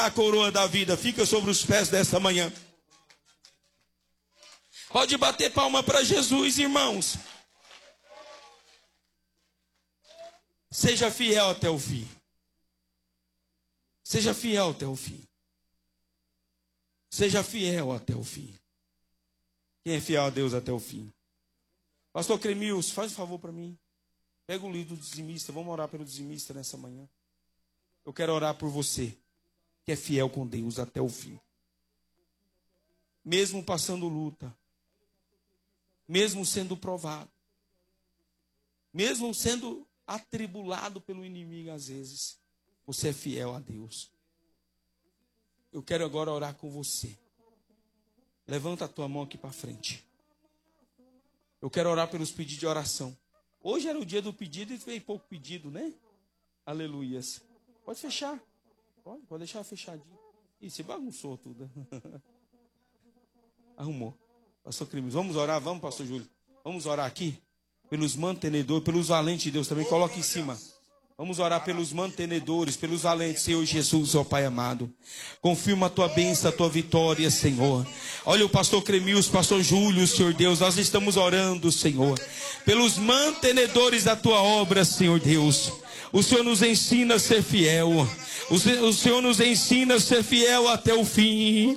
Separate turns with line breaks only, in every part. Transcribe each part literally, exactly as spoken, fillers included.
A coroa da vida fica sobre os pés desta manhã. Pode bater palma para Jesus, irmãos. Seja fiel até o fim. Seja fiel até o fim. Seja fiel até o fim. Quem é fiel a Deus até o fim? Pastor Cremilson, faz um favor para mim. Pega o livro do dizimista. Vamos orar pelo dizimista nessa manhã. Eu quero orar por você, que é fiel com Deus até o fim. Mesmo passando luta. Mesmo sendo provado. Mesmo sendo atribulado pelo inimigo às vezes. Você é fiel a Deus. Eu quero agora orar com você. Levanta a tua mão aqui para frente. Eu quero orar pelos pedidos de oração. Hoje era o dia do pedido e veio pouco pedido, né? Aleluias. Pode fechar. Pode, pode deixar fechadinho. Ih, se bagunçou tudo. Arrumou. Pastor Crimes, vamos orar? Vamos, pastor Júlio. Vamos orar aqui pelos mantenedores, pelos valentes de Deus também. Coloque em cima. Vamos orar pelos mantenedores, pelos valentes, Senhor Jesus, ó Pai amado. Confirma a tua bênção, a tua vitória, Senhor. Olha o pastor Cremils, pastor Júlio, Senhor Deus. Nós estamos orando, Senhor, pelos mantenedores da tua obra, Senhor Deus. O Senhor nos ensina a ser fiel. O Senhor nos ensina a ser fiel até o fim.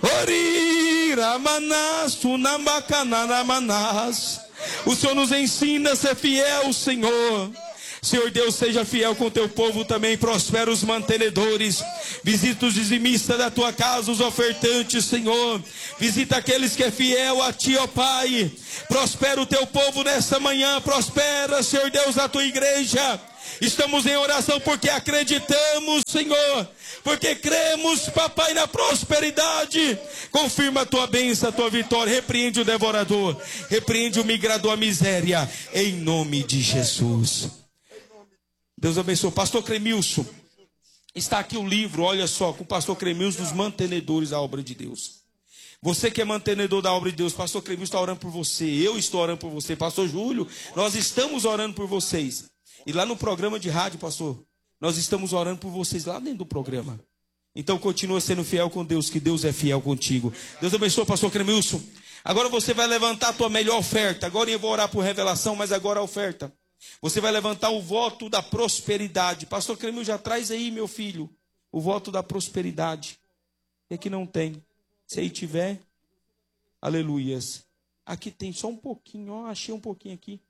O Senhor nos ensina a ser fiel, Senhor. Senhor Deus, seja fiel com o teu povo também. Prospera os mantenedores. Visita os dizimistas da tua casa, os ofertantes, Senhor. Visita aqueles que é fiel a ti, ó Pai. Prospera o teu povo nesta manhã. Prospera, Senhor Deus, a tua igreja. Estamos em oração porque acreditamos, Senhor. Porque cremos, papai, na prosperidade. Confirma a tua bênção, a tua vitória. Repreende o devorador. Repreende o migrador à miséria. Em nome de Jesus. Deus abençoe. Pastor Cremilson, está aqui o livro, olha só, com o pastor Cremilson, dos mantenedores da obra de Deus. Você que é mantenedor da obra de Deus, pastor Cremilson está orando por você, eu estou orando por você, pastor Júlio, nós estamos orando por vocês. E lá no programa de rádio, pastor, nós estamos orando por vocês lá dentro do programa. Então continua sendo fiel com Deus, que Deus é fiel contigo. Deus abençoe, pastor Cremilson. Agora você vai levantar a tua melhor oferta. Agora eu vou orar por revelação, mas agora a oferta. Você vai levantar o voto da prosperidade. Pastor Cremil, já traz aí, meu filho, o voto da prosperidade. E aqui não tem. Se aí tiver, aleluias. Aqui tem só um pouquinho, ó, achei um pouquinho aqui.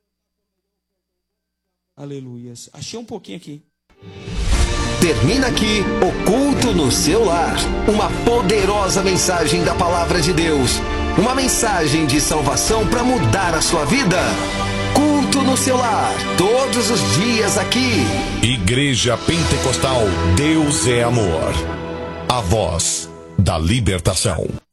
Aleluias. Achei um pouquinho aqui.
Termina aqui o culto no seu lar. Uma poderosa mensagem da palavra de Deus. Uma mensagem de salvação para mudar a sua vida. Culto no seu lar, todos os dias aqui.
Igreja Pentecostal, Deus é amor. A voz da libertação.